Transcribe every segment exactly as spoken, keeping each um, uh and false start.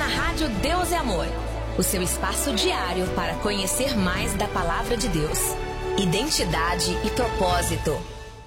na rádio Deus é Amor, o seu espaço diário para conhecer mais da Palavra de Deus, identidade e propósito.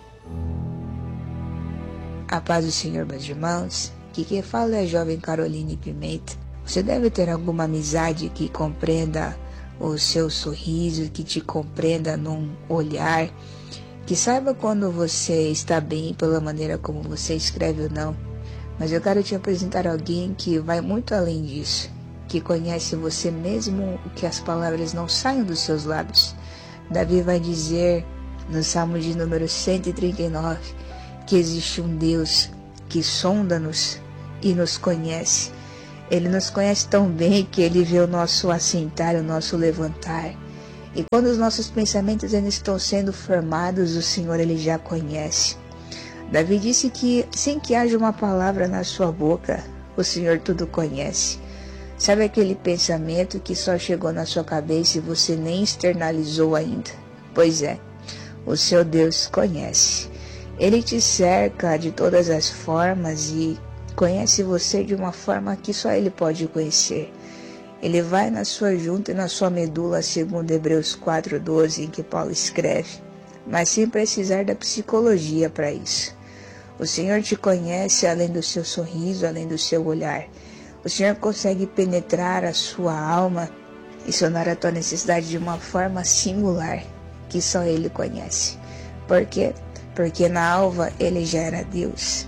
A paz do Senhor, meus irmãos. Aqui quem fala é a jovem Caroline Pimenta. Você deve ter alguma amizade que compreenda o seu sorriso, que te compreenda num olhar, que saiba quando você está bem pela maneira como você escreve ou não. Mas eu quero te apresentar alguém que vai muito além disso, que conhece você mesmo que as palavras não saiam dos seus lábios. Davi vai dizer no Salmo de número cento e trinta e nove que existe um Deus que sonda-nos e nos conhece. Ele nos conhece tão bem que Ele vê o nosso assentar, o nosso levantar. E quando os nossos pensamentos ainda estão sendo formados, o Senhor Ele já conhece. Davi disse que sem que haja uma palavra na sua boca, o Senhor tudo conhece. Sabe aquele pensamento que só chegou na sua cabeça e você nem externalizou ainda? Pois é, o seu Deus conhece. Ele te cerca de todas as formas e conhece você de uma forma que só Ele pode conhecer. Ele vai na sua junta e na sua medula, segundo Hebreus quatro, doze, em que Paulo escreve, mas sem precisar da psicologia para isso. O Senhor te conhece além do seu sorriso, além do seu olhar. O Senhor consegue penetrar a sua alma e sonar a tua necessidade de uma forma singular, que só Ele conhece. Por quê? Porque na alva Ele já era Deus.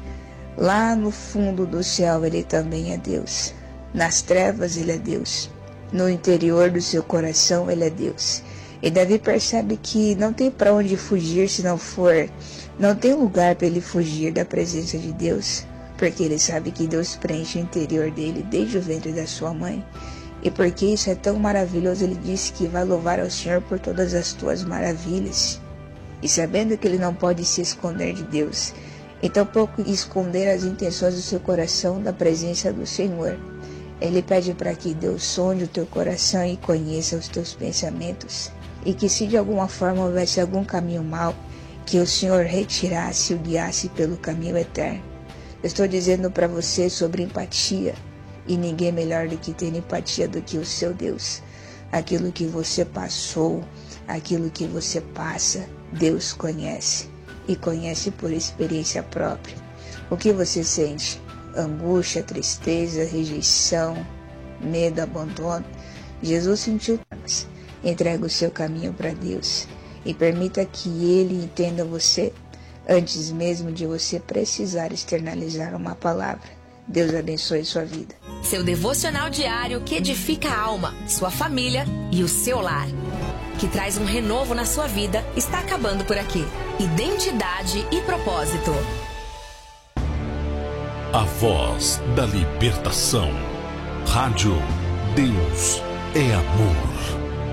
Lá no fundo do céu Ele também é Deus. Nas trevas Ele é Deus. No interior do seu coração Ele é Deus. E Davi percebe que não tem para onde fugir se não for, não tem lugar para ele fugir da presença de Deus, porque ele sabe que Deus preenche o interior dele desde o ventre da sua mãe. E porque isso é tão maravilhoso, ele disse que vai louvar ao Senhor por todas as tuas maravilhas. E sabendo que ele não pode se esconder de Deus, e tampouco esconder as intenções do seu coração da presença do Senhor, ele pede para que Deus sonde o teu coração e conheça os teus pensamentos, e que se de alguma forma houvesse algum caminho mau, que o Senhor retirasse e o guiasse pelo caminho eterno. Eu estou dizendo para você sobre empatia, e ninguém melhor do que ter empatia do que o seu Deus. Aquilo que você passou, aquilo que você passa, Deus conhece, e conhece por experiência própria. O que você sente? Angústia, tristeza, rejeição, medo, abandono? Jesus sentiu temas. Entrega o seu caminho para Deus e permita que Ele entenda você antes mesmo de você precisar externalizar uma palavra. Deus abençoe sua vida. Seu devocional diário que edifica a alma, sua família e o seu lar, que traz um renovo na sua vida, está acabando por aqui. Identidade e propósito. A voz da libertação. Rádio Deus é Amor.